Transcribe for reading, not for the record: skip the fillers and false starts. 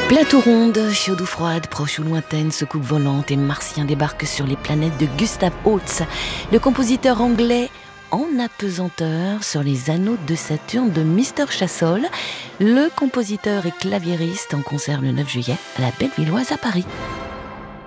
Plateau ronde, chaude ou froide, proche ou lointaine, soucoupe volante et martien débarquent sur les planètes de Gustav Holst, le compositeur anglais en apesanteur sur les anneaux de Saturne de Mister Chassol. Le compositeur et claviériste en concert le 9 juillet à la Bellevilloise à Paris.